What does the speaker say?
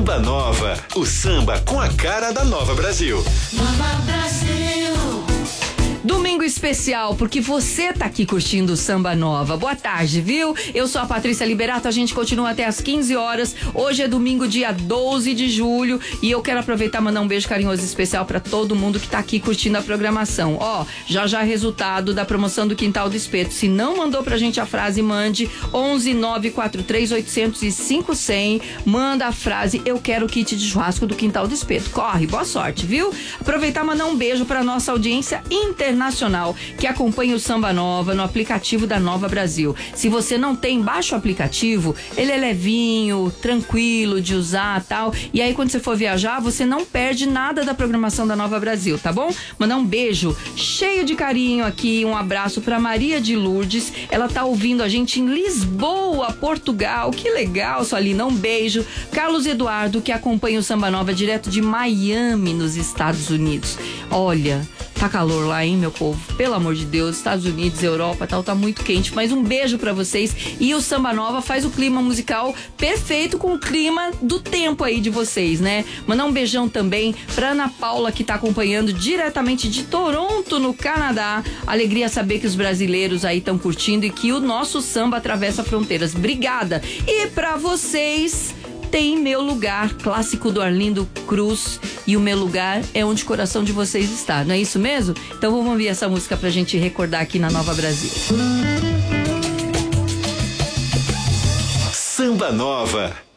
Samba Nova, o samba com a cara da Nova Brasil. Nova Brasil. Domingo especial, porque você tá aqui curtindo o Samba Nova. Boa tarde, viu? Eu sou a Patrícia Liberato, a gente continua até às 15 horas. Hoje é domingo, dia 12 de julho, e eu quero aproveitar e mandar um beijo carinhoso especial pra todo mundo que tá aqui curtindo a programação. Ó, já resultado da promoção do Quintal do Espeto. Se não mandou pra gente a frase, mande 11 943 805 100. Manda a frase, eu quero o kit de churrasco do Quintal do Espeto. Corre, boa sorte, viu? Aproveitar e mandar um beijo pra nossa audiência internacional que acompanha o Samba Nova no aplicativo da Nova Brasil. Se você não tem, baixa o aplicativo, ele é levinho, tranquilo de usar, tal, e aí quando você for viajar, você não perde nada da programação da Nova Brasil, tá bom? Mandar um beijo cheio de carinho aqui, um abraço pra Maria de Lourdes, ela tá ouvindo a gente em Lisboa, Portugal, que legal, Solina, um beijo. Carlos Eduardo, que acompanha o Samba Nova direto de Miami, nos Estados Unidos. Olha, tá calor lá, hein, meu povo? Pelo amor de Deus, Estados Unidos, Europa, tal, tá muito quente. Mas um beijo pra vocês. E o Samba Nova faz o clima musical perfeito com o clima do tempo aí de vocês, né? Mandar um beijão também pra Ana Paula, que tá acompanhando diretamente de Toronto, no Canadá. Alegria saber que os brasileiros aí estão curtindo e que o nosso samba atravessa fronteiras. Obrigada. E pra vocês, tem Meu Lugar, clássico do Arlindo Cruz. E o meu lugar é onde o coração de vocês está, não é isso mesmo? Então vamos ouvir essa música pra gente recordar aqui na Nova Brasil. Samba Nova.